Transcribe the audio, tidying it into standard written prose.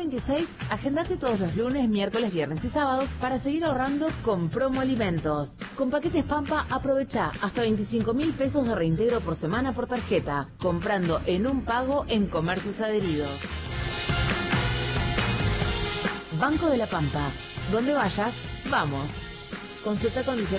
2026, agendate todos los lunes, miércoles, viernes y sábados para seguir ahorrando con Promo Alimentos. Con paquetes Pampa, aprovecha hasta 25.000 pesos de reintegro por semana por tarjeta, comprando en un pago en comercios adheridos. Banco de la Pampa. Donde vayas, vamos. Consulta condiciones.